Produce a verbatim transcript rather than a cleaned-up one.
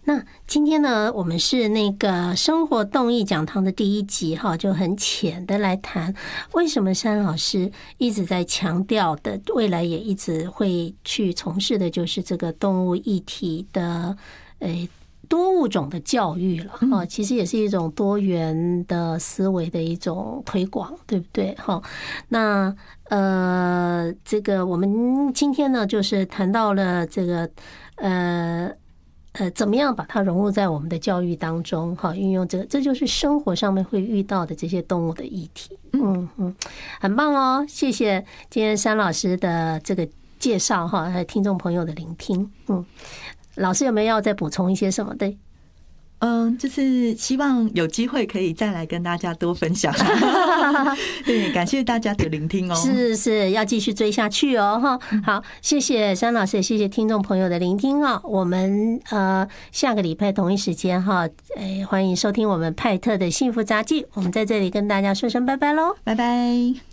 那今天呢，我们是那个生活动艺讲堂的第一集哈，就很浅的来谈为什么山老师一直在强调的，未来也一直会去从事的，就是这个动物议题的诶多物种的教育了哈，其实也是一种多元的思维的一种推广，对不对哈？那呃，这个我们今天呢，就是谈到了这个呃。呃，怎么样把它融入在我们的教育当中？哈，运用这个，这就是生活上面会遇到的这些动物的议题。嗯嗯，很棒哦，谢谢今天山老师的这个介绍哈，还有听众朋友的聆听。嗯，老师有没有要再补充一些什么的？ 嗯，就是希望有机会可以再来跟大家多分享。对，感谢大家的聆听哦。 是是，要继续追下去哦，哈。好，谢谢山老师，也谢谢听众朋友的聆听啊。我们呃下个礼拜同一时间哈，哎，欢迎收听我们派特的幸福杂技。我们在这里跟大家说声拜拜喽， 拜拜。